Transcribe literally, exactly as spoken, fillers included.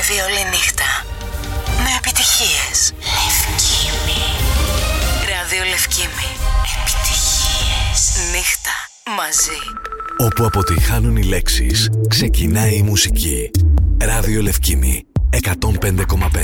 Ταξιδεύει όλη νύχτα με επιτυχίες. Λευκήμη. Ράδιο Λευκήμη. Επιτυχίες. Νύχτα μαζί. Όπου αποτυγχάνουν οι λέξεις, ξεκινάει η μουσική. Ράδιο Λευκήμη εκατόν πέντε κόμμα πέντε.